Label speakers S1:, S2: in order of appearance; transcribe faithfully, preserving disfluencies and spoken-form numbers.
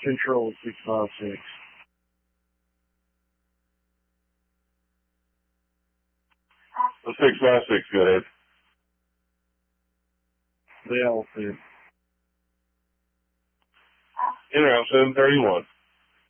S1: Control six five six.
S2: The six five six, go ahead.
S1: The elephant.
S2: In route seven thirty-one.